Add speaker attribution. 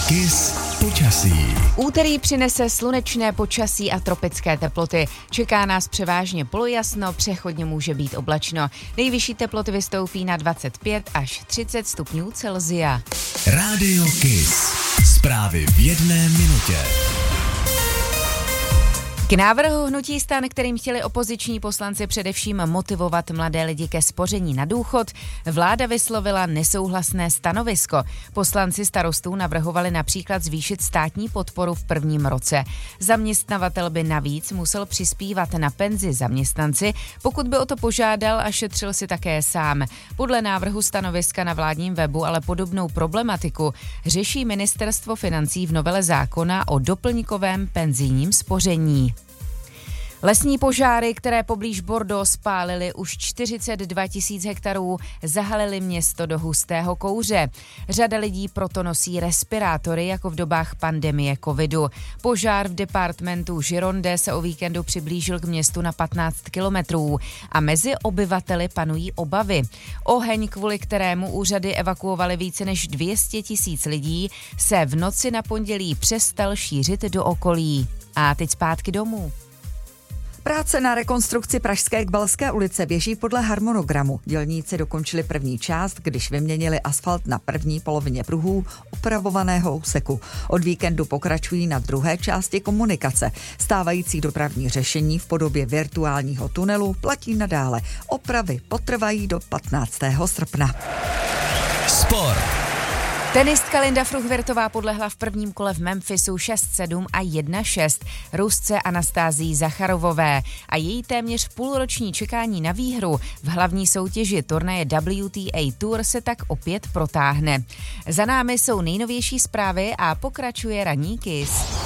Speaker 1: KIS počasí.
Speaker 2: Úterý přinese slunečné počasí a tropické teploty. Čeká nás převážně polojasno, přechodně může být oblačno. Nejvyšší teploty vystoupí na 25 až 30 stupňů Celsia.
Speaker 1: Rádio KIS. Zprávy v 1 minutě.
Speaker 2: K návrhu hnutí STAN, kterým chtěli opoziční poslanci především motivovat mladé lidi ke spoření na důchod, vláda vyslovila nesouhlasné stanovisko. Poslanci Starostů navrhovali například zvýšit státní podporu v prvním roce. Zaměstnavatel by navíc musel přispívat na penzi zaměstnanci, pokud by o to požádal a šetřil si také sám. Podle návrhu stanoviska na vládním webu ale podobnou problematiku řeší Ministerstvo financí v novele zákona o doplňkovém penzijním spoření. Lesní požáry, které poblíž Bordeaux spálily už 42 000 hektarů, zahalily město do hustého kouře. Řada lidí proto nosí respirátory jako v dobách pandemie covidu. Požár v departementu Gironde se o víkendu přiblížil k městu na 15 kilometrů a mezi obyvateli panují obavy. Oheň, kvůli kterému úřady evakuovaly více než 200 000 lidí, se v noci na pondělí přestal šířit do okolí. A teď zpátky domů.
Speaker 3: Práce na rekonstrukci Pražské Gbalské ulice běží podle harmonogramu. Dělníci dokončili první část, když vyměnili asfalt na první polovině pruhů opravovaného úseku. Od víkendu pokračují na druhé části komunikace. Stávající dopravní řešení v podobě virtuálního tunelu platí nadále. Opravy potrvají do 15. srpna.
Speaker 1: Sport.
Speaker 2: Tenistka Linda Fruhvirtová podlehla v prvním kole v Memphisu 6-7 a 1-6 Rusce Anastázii Zacharovové a její téměř půlroční čekání na výhru v hlavní soutěži turnaje WTA Tour se tak opět protáhne. Za námi jsou nejnovější zprávy a pokračuje ranní KIS.